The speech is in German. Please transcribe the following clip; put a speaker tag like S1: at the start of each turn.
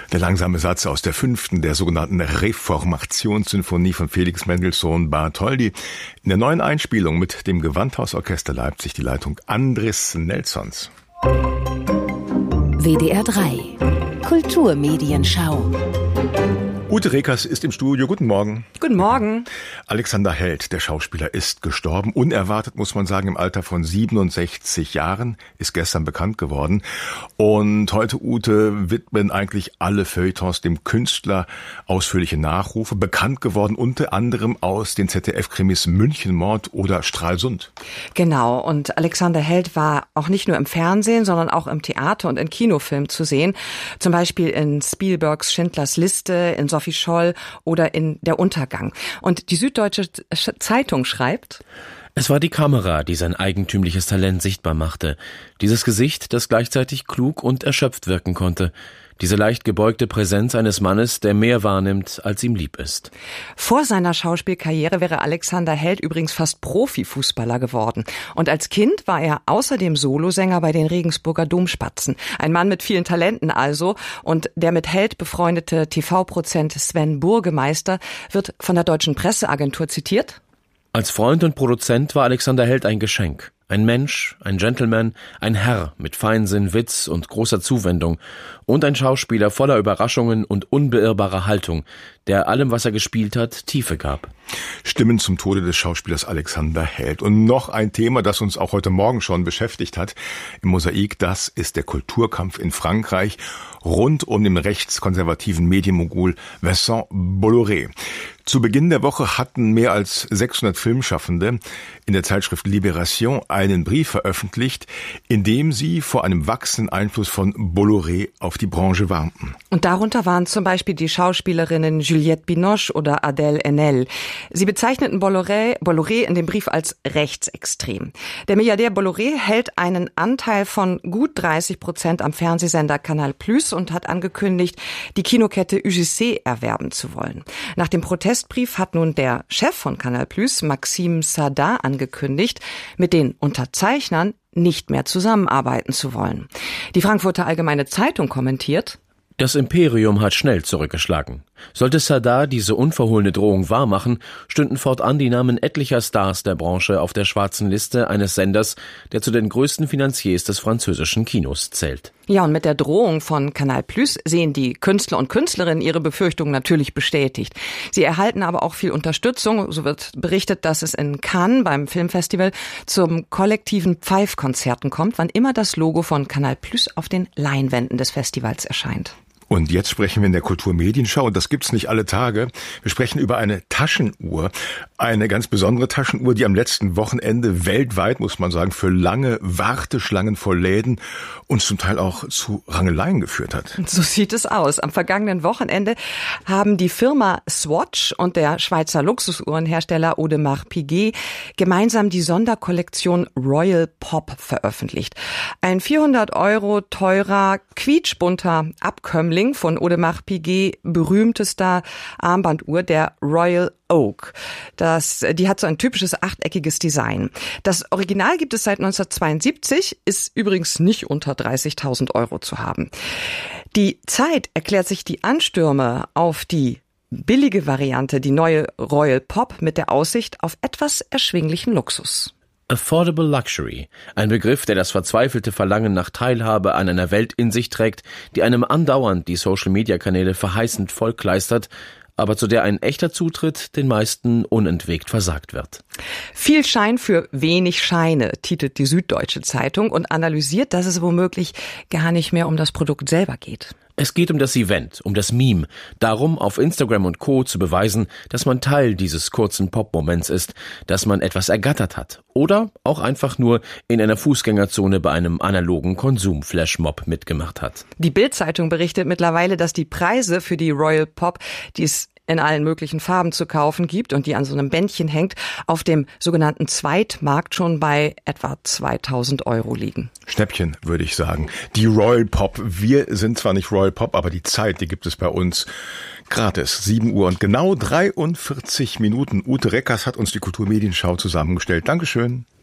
S1: Der langsame Satz aus der 5. der sogenannten Reformationssinfonie von Felix Mendelssohn Bartholdy. In der neuen Einspielung mit dem Gewandhausorchester Leipzig die Leitung Andris Nelsons.
S2: WDR 3 Kulturmedienschau.
S1: Ute Rekas ist im Studio. Guten Morgen.
S3: Guten Morgen.
S1: Alexander Held, der Schauspieler, ist gestorben. Unerwartet, muss man sagen, im Alter von 67 Jahren. Ist gestern bekannt geworden. Und heute, Ute, widmen eigentlich alle Feuilletons dem Künstler ausführliche Nachrufe. Bekannt geworden unter anderem aus den ZDF-Krimis Münchenmord oder Stralsund.
S3: Genau. Und Alexander Held war auch nicht nur im Fernsehen, sondern auch im Theater und in Kinofilmen zu sehen. Zum Beispiel in Spielbergs Schindlers Liste, in Sophie Scholl oder in Der Untergang. Und die Süddeutsche Zeitung schreibt:
S4: Es war die Kamera, die sein eigentümliches Talent sichtbar machte. Dieses Gesicht, das gleichzeitig klug und erschöpft wirken konnte. Diese leicht gebeugte Präsenz eines Mannes, der mehr wahrnimmt, als ihm lieb ist.
S3: Vor seiner Schauspielkarriere wäre Alexander Held übrigens fast Profifußballer geworden. Und als Kind war er außerdem Solosänger bei den Regensburger Domspatzen. Ein Mann mit vielen Talenten also. Und der mit Held befreundete TV-Prozent Sven Burgemeister wird von der Deutschen Presseagentur zitiert:
S4: Als Freund und Produzent war Alexander Held ein Geschenk. Ein Mensch, ein Gentleman, ein Herr mit Feinsinn, Witz und großer Zuwendung und ein Schauspieler voller Überraschungen und unbeirrbarer Haltung, der allem, was er gespielt hat, Tiefe gab.
S1: Stimmen zum Tode des Schauspielers Alexander Held. Und noch ein Thema, das uns auch heute Morgen schon beschäftigt hat im Mosaik, das ist der Kulturkampf in Frankreich rund um den rechtskonservativen Medienmogul Vincent Bolloré. Zu Beginn der Woche hatten mehr als 600 Filmschaffende in der Zeitschrift Libération einen Brief veröffentlicht, in dem sie vor einem wachsenden Einfluss von Bolloré auf die Branche warnten.
S3: Und darunter waren zum Beispiel die Schauspielerinnen Juliette Binoche oder Adèle Haenel. Sie bezeichneten Bolloré in dem Brief als rechtsextrem. Der Milliardär Bolloré hält einen Anteil von gut 30% am Fernsehsender Canal+ und hat angekündigt, die Kinokette UGC erwerben zu wollen. Nach dem Protestbrief hat nun der Chef von Canal+, Maxime Saada, angekündigt, mit den Unterzeichnern nicht mehr zusammenarbeiten zu wollen. Die Frankfurter Allgemeine Zeitung kommentiert:
S4: Das Imperium hat schnell zurückgeschlagen. Sollte Saada diese unverhohlene Drohung wahrmachen, stünden fortan die Namen etlicher Stars der Branche auf der schwarzen Liste eines Senders, der zu den größten Finanziers des französischen Kinos zählt.
S3: Ja, und mit der Drohung von Canal+ sehen die Künstler und Künstlerinnen ihre Befürchtungen natürlich bestätigt. Sie erhalten aber auch viel Unterstützung. So wird berichtet, dass es in Cannes beim Filmfestival zum kollektiven Pfeifkonzerten kommt, wann immer das Logo von Canal+ auf den Leinwänden des Festivals erscheint.
S1: Und jetzt sprechen wir in der Kulturmedienschau, und das gibt's nicht alle Tage. Wir sprechen über eine Taschenuhr, eine ganz besondere Taschenuhr, die am letzten Wochenende weltweit, muss man sagen, für lange Warteschlangen vor Läden und zum Teil auch zu Rangeleien geführt hat.
S3: So sieht es aus. Am vergangenen Wochenende haben die Firma Swatch und der Schweizer Luxusuhrenhersteller Audemars Piguet gemeinsam die Sonderkollektion Royal Pop veröffentlicht. Ein 400 € teurer, quietschbunter Abkömmling von Audemars Piguet berühmtester Armbanduhr, der Royal Oak. Die hat so ein typisches achteckiges Design. Das Original gibt es seit 1972, ist übrigens nicht unter 30.000 € zu haben. Die Zeit erklärt sich die Anstürme auf die billige Variante, die neue Royal Pop, mit der Aussicht auf etwas erschwinglichen Luxus.
S4: Affordable Luxury, ein Begriff, der das verzweifelte Verlangen nach Teilhabe an einer Welt in sich trägt, die einem andauernd die Social-Media-Kanäle verheißend vollkleistert, aber zu der ein echter Zutritt den meisten unentwegt versagt wird.
S3: Viel Schein für wenig Scheine, titelt die Süddeutsche Zeitung und analysiert, dass es womöglich gar nicht mehr um das Produkt selber geht.
S4: Es geht um das Event, um das Meme, darum, auf Instagram und Co. zu beweisen, dass man Teil dieses kurzen Pop-Moments ist, dass man etwas ergattert hat oder auch einfach nur in einer Fußgängerzone bei einem analogen Konsum-Flashmob mitgemacht hat.
S3: Die Bild-Zeitung berichtet mittlerweile, dass die Preise für die Royal Pop, die es in allen möglichen Farben zu kaufen gibt und die an so einem Bändchen hängt, auf dem sogenannten Zweitmarkt schon bei etwa 2.000 € liegen.
S1: Schnäppchen, würde ich sagen. Die Royal Pop. Wir sind zwar nicht Royal Pop, aber die Zeit, die gibt es bei uns gratis. 7 Uhr und genau 43 Minuten. Ute Rekas hat uns die Kulturmedienschau zusammengestellt. Dankeschön.